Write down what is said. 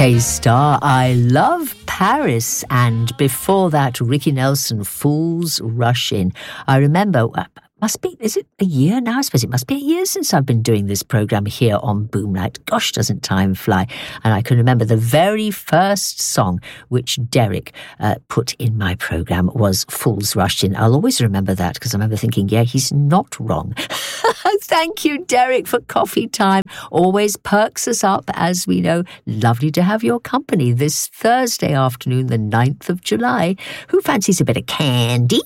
K-Star, I Love Paris, and before that, Ricky Nelson, Fools Rush In. I remember, is it a year now? I suppose it must be a year since I've been doing this programme here on Boomnight. Gosh, doesn't time fly? And I can remember the very first song which Derek put in my programme was Fools Rush In. I'll always remember that because I remember thinking, yeah, he's not wrong. Thank you, Derek, for coffee time. Always perks us up, as we know. Lovely to have your company this Thursday afternoon, the 9th of July. Who fancies a bit of candy?